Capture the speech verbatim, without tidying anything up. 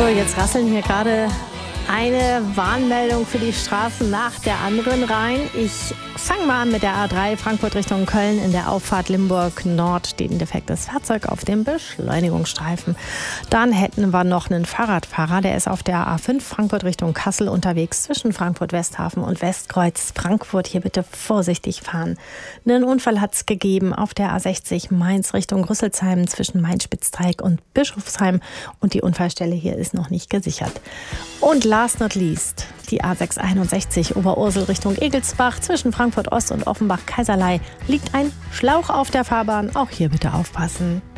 So, jetzt rasseln hier gerade eine Warnmeldung für die Straßen nach der anderen rein. Ich fange mal an mit der A drei Frankfurt Richtung Köln. In der Auffahrt Limburg Nord steht ein defektes Fahrzeug auf dem Beschleunigungsstreifen. Dann hätten wir noch einen Fahrradfahrer, der ist auf der A fünf Frankfurt Richtung Kassel unterwegs zwischen Frankfurt Westhafen und Westkreuz Frankfurt. Hier bitte vorsichtig fahren. Einen Unfall hat es gegeben auf der A sechzig Mainz Richtung Rüsselsheim zwischen Mainz-Spitzteig und Bischofsheim. Und die Unfallstelle hier ist noch nicht gesichert. Und last not least, die A sechs einundsechzig Oberursel Richtung Egelsbach zwischen Frankfurt Ost und Offenbach-Kaiserlei liegt ein Schlauch auf der Fahrbahn. Auch hier bitte aufpassen.